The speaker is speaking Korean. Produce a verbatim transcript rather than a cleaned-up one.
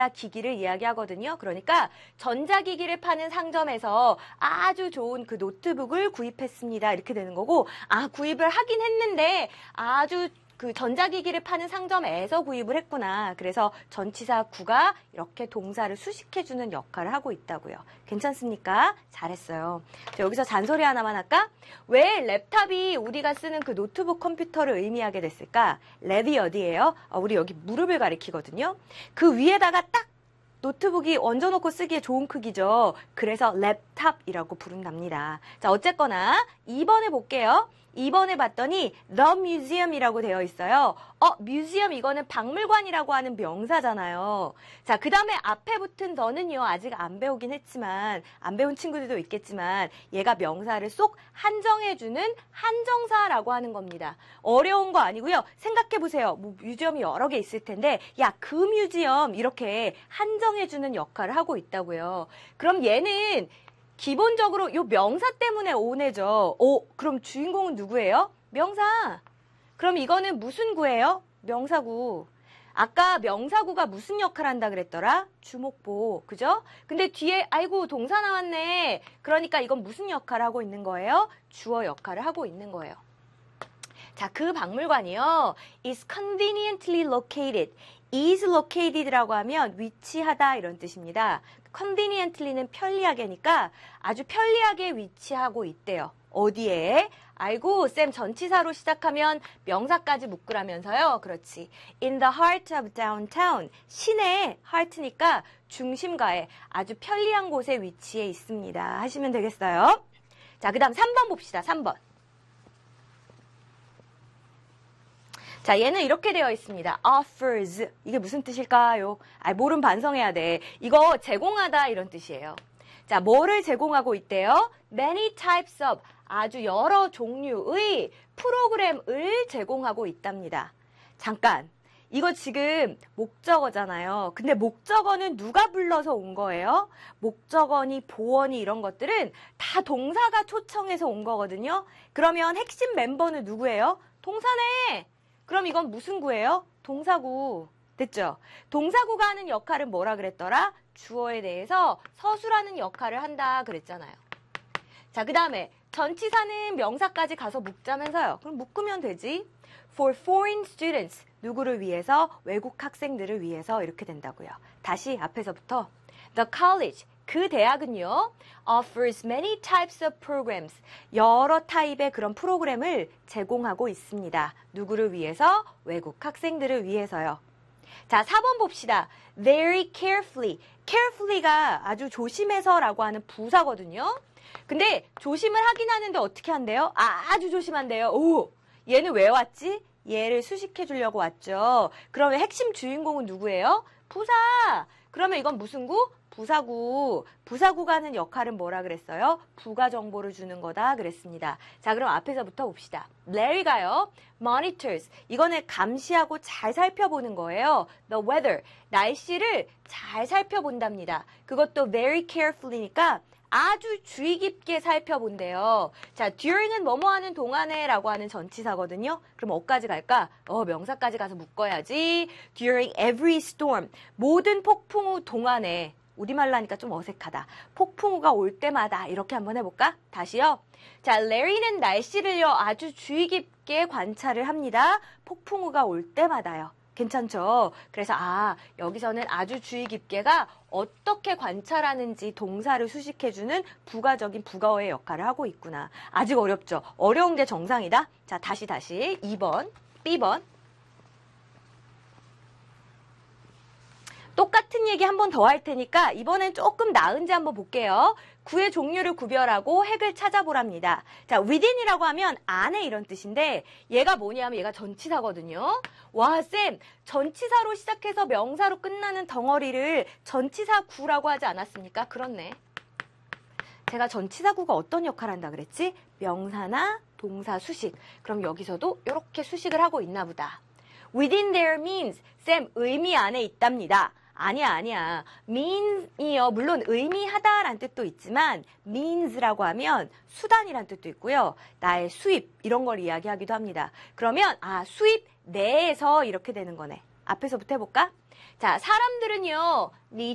기기를 이야기하거든요. 그러니까 전자기기를 파는 상점에서 아주 좋은 그 노트북을 구입했습니다. 이렇게 되는 거고, 아, 구입을 하긴 했는데 아주 그 전자기기를 파는 상점에서 구입을 했구나. 그래서 전치사 구가 이렇게 동사를 수식해주는 역할을 하고 있다고요. 괜찮습니까? 잘했어요. 자, 여기서 잔소리 하나만 할까? 왜 랩탑이 우리가 쓰는 그 노트북 컴퓨터를 의미하게 됐을까? 랩이 어디예요? 어, 우리 여기 무릎을 가리키거든요. 그 위에다가 딱 노트북이 얹어놓고 쓰기에 좋은 크기죠. 그래서 랩탑이라고 부른답니다. 자, 어쨌거나 이 번에 볼게요. 이 번에 봤더니 The Museum이라고 되어 있어요. 어, 뮤지엄 이거는 박물관이라고 하는 명사잖아요. 자, 그 다음에 앞에 붙은 the는요. 아직 안 배우긴 했지만, 안 배운 친구들도 있겠지만 얘가 명사를 쏙 한정해주는 한정사라고 하는 겁니다. 어려운 거 아니고요. 생각해보세요. 뭐 뮤지엄이 여러 개 있을 텐데 야, 그 뮤지엄 이렇게 한정해주는 역할을 하고 있다고요. 그럼 얘는 기본적으로 요 명사 때문에 오네죠. 오, 그럼 주인공은 누구예요? 명사. 그럼 이거는 무슨 구예요? 명사구. 아까 명사구가 무슨 역할 한다 그랬더라? 주목보. 그죠? 근데 뒤에 아이고 동사 나왔네. 그러니까 이건 무슨 역할을 하고 있는 거예요? 주어 역할을 하고 있는 거예요. 자, 그 박물관이요. is conveniently located. is located라고 하면 위치하다 이런 뜻입니다. conveniently는 편리하게니까 아주 편리하게 위치하고 있대요. 어디에? 아이고 쌤 전치사로 시작하면 명사까지 묶으라면서요. 그렇지. In the heart of downtown. 시내 heart니까 중심가에 아주 편리한 곳에 위치해 있습니다. 하시면 되겠어요. 자, 그 다음 삼 번 봅시다. 삼 번. 자, 얘는 이렇게 되어 있습니다. offers. 이게 무슨 뜻일까요? 아, 모름 반성해야 돼. 이거 제공하다 이런 뜻이에요. 자, 뭐를 제공하고 있대요? many types of. 아주 여러 종류의 프로그램을 제공하고 있답니다. 잠깐. 이거 지금 목적어잖아요. 근데 목적어는 누가 불러서 온 거예요? 목적어니 보어니 이런 것들은 다 동사가 초청해서 온 거거든요. 그러면 핵심 멤버는 누구예요? 동사네. 그럼 이건 무슨 구예요? 동사구. 됐죠? 동사구가 하는 역할은 뭐라 그랬더라? 주어에 대해서 서술하는 역할을 한다 그랬잖아요. 자, 그 다음에 전치사는 명사까지 가서 묶자면서요. 그럼 묶으면 되지. For foreign students. 누구를 위해서? 외국 학생들을 위해서 이렇게 된다고요. 다시 앞에서부터. The college. 그 대학은요. offers many types of programs. 여러 타입의 그런 프로그램을 제공하고 있습니다. 누구를 위해서? 외국 학생들을 위해서요. 자, 사 번 봅시다. Very carefully. carefully가 아주 조심해서라고 하는 부사거든요. 근데 조심을 하긴 하는데 어떻게 한대요? 아, 아주 조심한대요. 오, 얘는 왜 왔지? 얘를 수식해 주려고 왔죠. 그러면 핵심 주인공은 누구예요? 부사. 그러면 이건 무슨 구? 부사구. 부사구가 하는 역할은 뭐라 그랬어요? 부가 정보를 주는 거다 그랬습니다. 자, 그럼 앞에서부터 봅시다. Larry가요. monitors. 이거는 감시하고 잘 살펴보는 거예요. The weather. 날씨를 잘 살펴본답니다. 그것도 very carefully니까 아주 주의 깊게 살펴본대요. 자, during은 뭐뭐 하는 동안에 라고 하는 전치사거든요. 그럼 어까지 갈까? 어, 명사까지 가서 묶어야지. During every storm. 모든 폭풍 후 동안에. 우리말로 하니까 좀 어색하다. 폭풍우가 올 때마다 이렇게 한번 해볼까? 다시요. 자, 레리는 날씨를요 아주 주의 깊게 관찰을 합니다. 폭풍우가 올 때마다요. 괜찮죠? 그래서 아, 여기서는 아주 주의 깊게가 어떻게 관찰하는지 동사를 수식해주는 부가적인 부가어의 역할을 하고 있구나. 아직 어렵죠? 어려운 게 정상이다? 자, 다시 다시 이 번, 비 번. 똑같은 얘기 한 번 더 할 테니까 이번엔 조금 나은지 한번 볼게요. 구의 종류를 구별하고 핵을 찾아보랍니다. 자, within이라고 하면 안에 이런 뜻인데 얘가 뭐냐면 얘가 전치사거든요. 와, 쌤, 전치사로 시작해서 명사로 끝나는 덩어리를 전치사 구라고 하지 않았습니까? 그렇네. 제가 전치사구가 어떤 역할을 한다 그랬지? 명사나 동사 수식. 그럼 여기서도 이렇게 수식을 하고 있나 보다. within there means, 쌤, 의미 안에 있답니다. 아니야, 아니야. means이요. 물론 의미하다라는 뜻도 있지만 means라고 하면 수단이란 뜻도 있고요. 나의 수입 이런 걸 이야기하기도 합니다. 그러면 아, 수입 내에서 이렇게 되는 거네. 앞에서부터 해볼까? 자, 사람들은요, 니